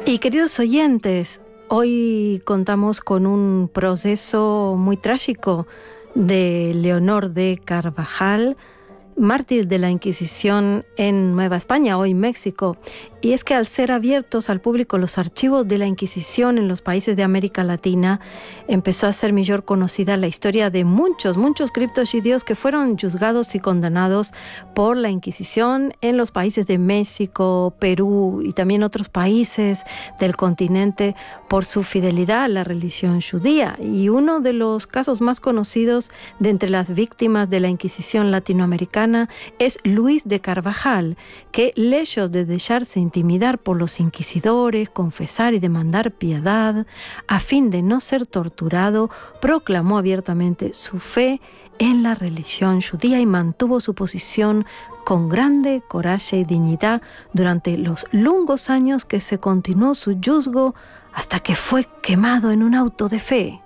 Y queridos oyentes, hoy contamos con un proceso muy trágico de Leonor de Carvajal, mártir de la Inquisición en Nueva España, hoy México. Y es que al ser abiertos al público los archivos de la Inquisición en los países de América Latina, empezó a ser mejor conocida la historia de muchos criptojudíos que fueron juzgados y condenados por la Inquisición en los países de México, Perú y también otros países del continente por su fidelidad a la religión judía. Y uno de los casos más conocidos de entre las víctimas de la Inquisición latinoamericana es Luis de Carvajal, que lejos de dejarse intimidar por los inquisidores, confesar y demandar piedad, a fin de no ser torturado, proclamó abiertamente su fe en la religión judía y mantuvo su posición con grande coraje y dignidad durante los longos años que se continuó su juzgo hasta que fue quemado en un auto de fe.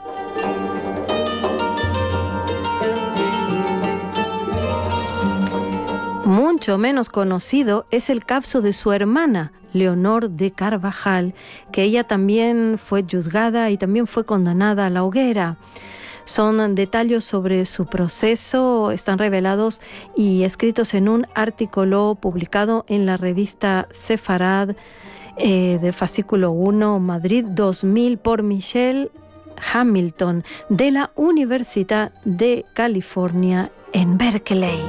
Mucho menos conocido es el caso de su hermana, Leonor de Carvajal, que ella también fue juzgada y también fue condenada a la hoguera. Son detalles sobre su proceso, están revelados y escritos en un artículo publicado en la revista Sefarad del fascículo 1, Madrid 2000, por Michelle Hamilton, de la Universidad de California en Berkeley.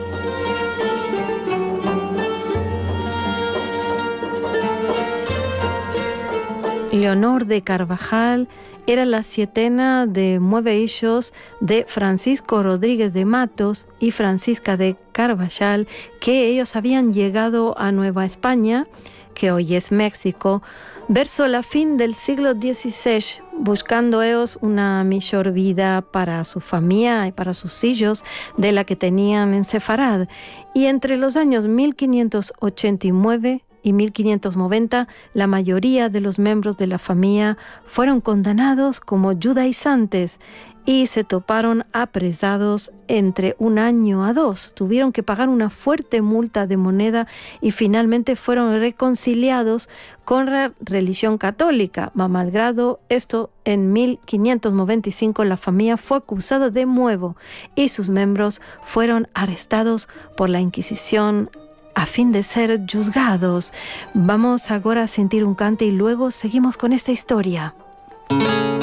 Leonor de Carvajal era la sietena de 9 hijos de Francisco Rodríguez de Matos y Francisca de Carvajal, que ellos habían llegado a Nueva España, que hoy es México, verso la fin del siglo XVI, buscando ellos una mejor vida para su familia y para sus hijos de la que tenían en Sefarad. Y entre los años 1589 y 1590, la mayoría de los miembros de la familia fueron condenados como judaizantes y se toparon apresados entre 1 año a 2. Tuvieron que pagar una fuerte multa de moneda y finalmente fueron reconciliados con la religión católica. Malgrado esto, en 1595 la familia fue acusada de nuevo y sus miembros fueron arrestados por la Inquisición a fin de ser juzgados. Vamos ahora a sentir un cante y luego seguimos con esta historia.